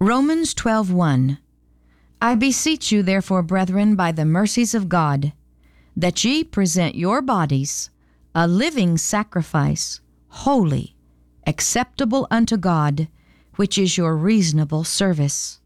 Romans 12:1. I beseech you therefore, brethren, by the mercies of God, that ye present your bodies a living sacrifice, holy, acceptable unto God, which is your reasonable service.